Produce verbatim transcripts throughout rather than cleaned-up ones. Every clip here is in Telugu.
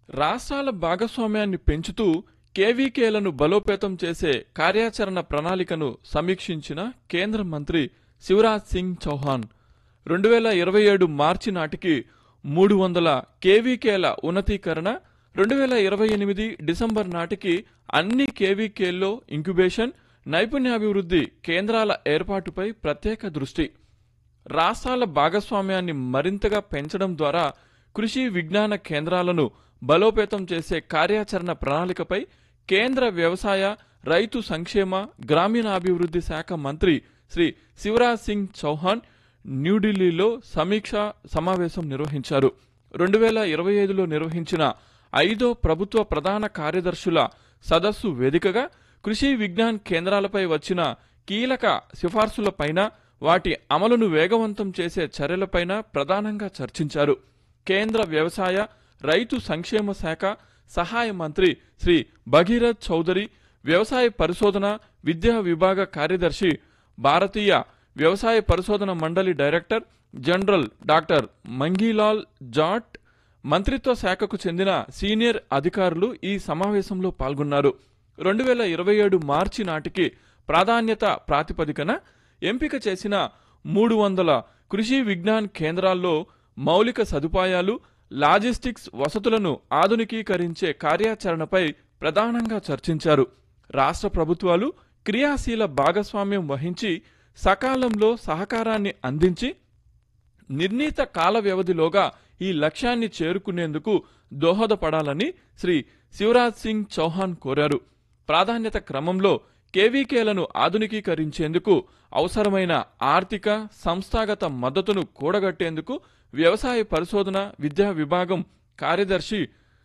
రాష్ట్రాల భాగస్వామ్యాన్ని పెంచుతూ కేవీకేలను బలోపేతం చేసే కార్యాచరణ ప్రణాళికను సమీక్షించిన కేంద్ర మంత్రి శివరాజ్ సింగ్ చౌహాన్ రెండు వేల ఇరవై ఏడు మార్చి నాటికి మూడు వందల కేవీకేల ఉన్నతీకరణ, రెండు వేల ఇరవై ఎనిమిది డిసెంబర్ నాటికి అన్ని కేవీకేల్లో ఇంక్యుబేషన్, నైపుణ్యాభివృద్ధి కేంద్రాల ఏర్పాటుపై ప్రత్యేక దృష్టి. రాష్ట్రాల భాగస్వామ్యాన్ని మరింతగా పెంచడం ద్వారా కృషి విజ్ఞాన కేంద్రాలను బలోపేతం చేసే కార్యాచరణ ప్రణాళికపై కేంద్ర వ్యవసాయ, రైతు సంక్షేమ, గ్రామీణాభివృద్ధి శాఖ మంత్రి శ్రీ శివరాజ్ సింగ్ చౌహాన్ న్యూఢిల్లీలో సమీక్షా సమావేశం నిర్వహించారు. రెండు వేల ఇరవై ఐదులో నిర్వహించిన ఐదో ప్రభుత్వ ప్రధాన కార్యదర్శుల సదస్సు వేదికగా కృషి విజ్ఞాన్ కేంద్రాలపై వచ్చిన కీలక సిఫార్సులపైన, వాటి అమలును వేగవంతం చేసే చర్యలపైన ప్రధానంగా చర్చించారు. కేంద్ర వ్యవసాయ, రైతు సంక్షేమ శాఖ సహాయ మంత్రి శ్రీ భగీరథ్ చౌదరి, వ్యవసాయ పరిశోధన విద్యా విభాగ కార్యదర్శి, భారతీయ వ్యవసాయ పరిశోధన మండలి director general doctor Mangilal Jat, మంత్రిత్వ శాఖకు చెందిన సీనియర్ అధికారులు ఈ సమావేశంలో పాల్గొన్నారు. రెండు వేల ఇరవై ఏడు మార్చి నాటికి ప్రాధాన్యత ప్రాతిపదికన ఎంపిక చేసిన మూడు వందల కృషి విజ్ఞాన్ కేంద్రాల్లో మౌలిక సదుపాయాలు, లాజిస్టిక్స్ వసతులను ఆధునికీకరించే కార్యాచరణపై ప్రధానంగా చర్చించారు. రాష్ట్ర ప్రభుత్వాలు క్రియాశీల భాగస్వామ్యం వహించి సకాలంలో సహకారాన్ని అందించి నిర్ణీత కాల వ్యవధిలోగా ఈ లక్ష్యాన్ని చేరుకునేందుకు దోహదపడాలని శ్రీ శివరాజ్ సింగ్ చౌహాన్ కోరారు. ప్రాధాన్యత క్రమంలో కేవీకేలను ఆధునికీకరించేందుకు అవసరమైన ఆర్థిక, సంస్థాగత మద్దతును కూడగట్టేందుకు వ్యవసాయ పరిశోధన విద్యా విభాగం కార్యదర్శి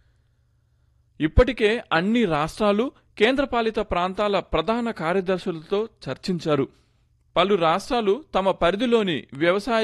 ఇప్పటికే అన్ని రాష్ట్రాలు, కేంద్రపాలిత ప్రాంతాల ప్రధాన కార్యదర్శులతో చర్చించారు. పలు రాష్ట్రాలు తమ పరిధిలోని వ్యవసాయ